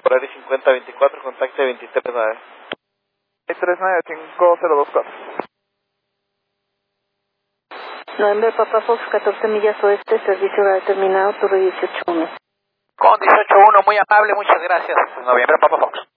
Horario 5024, contacte 239. 239-5024. November Papa Fox, 14 millas oeste, servicio horario terminado, Torre 18-1. Con 18-1, muy amable, muchas gracias. Noviembre Papa Fox.